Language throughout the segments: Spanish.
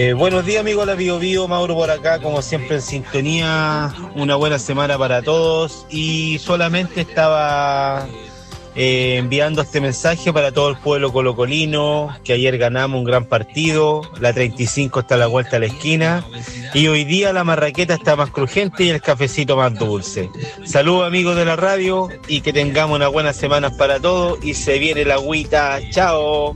Buenos días amigos de la Bio Bio, Mauro por acá, como siempre en sintonía, una buena semana para todos y solamente estaba enviando este mensaje para todo el pueblo colocolino, que ayer ganamos un gran partido, la 35 está a la vuelta de la esquina y hoy día la marraqueta está más crujiente y el cafecito más dulce. Saludos amigos de la radio y que tengamos unas buenas semanas para todos y se viene la agüita, chao.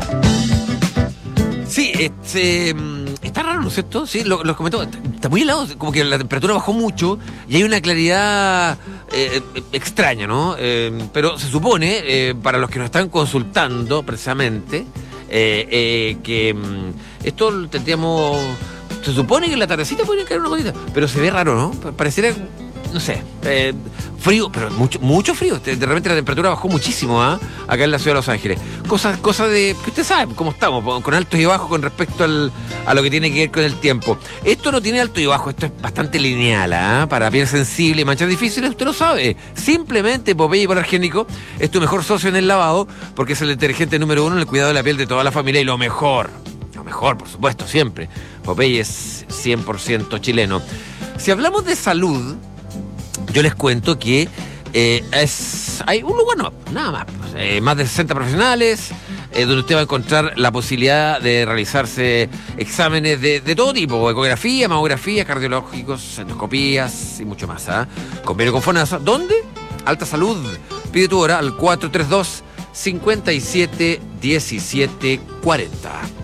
Sí, está raro, ¿no es cierto? Sí, los comentó. Está muy helado, como que la temperatura bajó mucho y hay una claridad extraña, ¿no? Pero se supone, para los que nos están consultando precisamente, que esto tendríamos. Se supone que en la tardecita podría caer una gotita, pero se ve raro, ¿no? Pareciera, no sé, frío, pero mucho frío. De repente la temperatura bajó muchísimo, acá en la ciudad de Los Ángeles. Cosas de que usted sabe cómo estamos, con altos y bajos con respecto a lo que tiene que ver con el tiempo. Esto no tiene alto y bajo, esto es bastante lineal, para piel sensible y manchas difíciles, usted lo sabe. Simplemente Popeye Hipoalergénico es tu mejor socio en el lavado, porque es el detergente número 1 en el cuidado de la piel de toda la familia y lo mejor, por supuesto, siempre. Popeye es 100% chileno. Si hablamos de salud, yo les cuento que hay un lugar, nada más, más de 60 profesionales, donde usted va a encontrar la posibilidad de realizarse exámenes de todo tipo, ecografía, mamografía, cardiológicos, endoscopías y mucho más. Convenio con FONASA. ¿Dónde? Alta Salud. Pide tu hora al 432 57 17 40.